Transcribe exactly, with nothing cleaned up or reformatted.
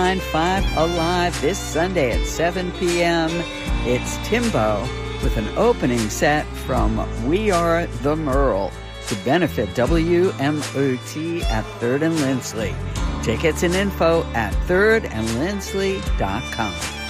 ninety-five Alive this Sunday at seven p.m. It's Timbo with an opening set from We Are the Merle to benefit W M O T at third and Lindsley. Tickets and info at third and lindsley dot com.